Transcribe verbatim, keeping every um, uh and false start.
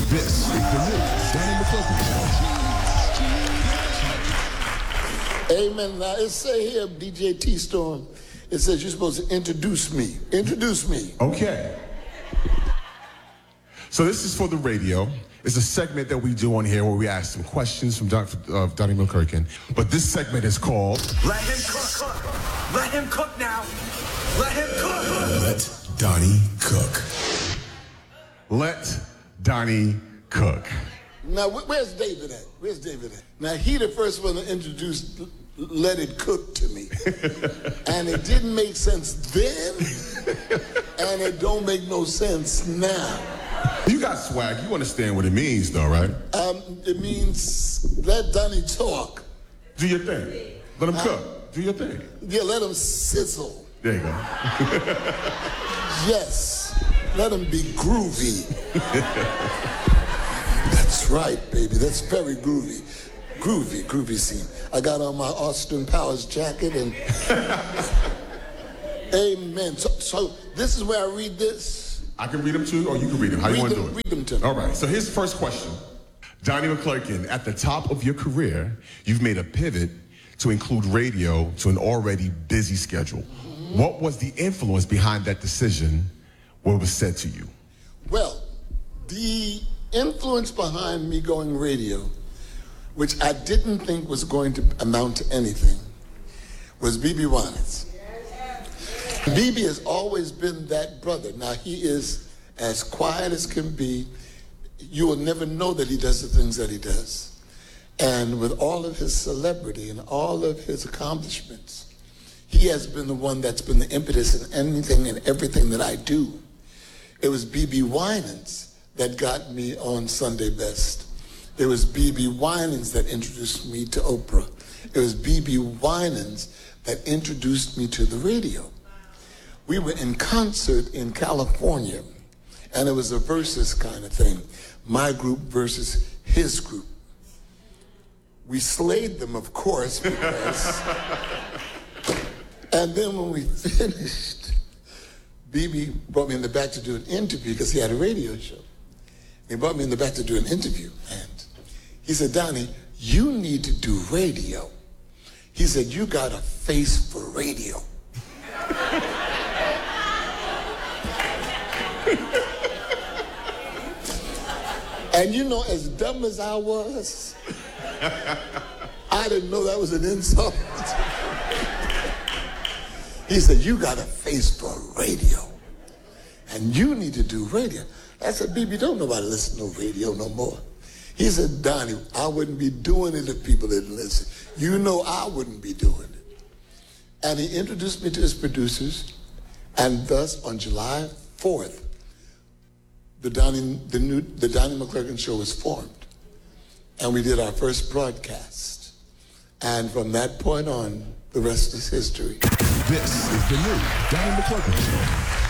This is the new Donnie McClurkin Show. Amen. Now, it say here, D J T-Storm, it says you're supposed to introduce me. Introduce me. Okay. So this is for the radio. It's a segment that we do on here where we ask some questions from Don, uh, Donnie McClurkin. But this segment is called... Let him cook. Let him cook now. Let him cook. Let Donnie cook. Let Donnie cook. Now, where's David at? Where's David at? Now, he the first one to introduce Let It Cook to me. And it didn't make sense then, and it don't make no sense now. You got swag. You understand what it means, though, right? Um, it means let Donnie talk. Do your thing. Let him uh, cook. Do your thing. Yeah, let him sizzle. There you go. Yes, let him be groovy. That's right, baby. That's very groovy. Groovy, groovy scene. I got on my Austin Powers jacket and... Amen. So, so this is where I read this. I can read them too, or you can read them. How do you want to do it? Read them to me. All right. So here's the first question. Donnie McClurkin, at the top of your career, you've made a pivot to include radio to an already busy schedule. Mm-hmm. What was the influence behind that decision? What was said to you? Well, the influence behind me going radio, which I didn't think was going to amount to anything, was B B Winans. B B has always been that brother. Now, he is as quiet as can be. You will never know that he does the things that he does. And with all of his celebrity and all of his accomplishments, he has been the one that's been the impetus in anything and everything that I do. It was B B Winans that got me on Sunday Best. It was B B Winans that introduced me to Oprah. It was B B Winans that introduced me to the radio. We were in concert in California, and it was a versus kind of thing. My group versus his group. We slayed them, of course, because... And then when we finished, B B brought me in the back to do an interview because he had a radio show. He brought me in the back to do an interview, and he said, Donnie, you need to do radio. He said, you got a face for radio. And you know, as dumb as I was, I didn't know that was an insult. He said, you got a face for radio, and you need to do radio. I said, B B, don't nobody listen to radio no more. He said, Donnie, I wouldn't be doing it if people didn't listen. You know I wouldn't be doing it. And he introduced me to his producers, and thus on July fourth, the Donnie, the new, the Donnie McClurkin Show was formed. And we did our first broadcast. And from that point on, the rest is history. This is the new Donnie McClurkin Show.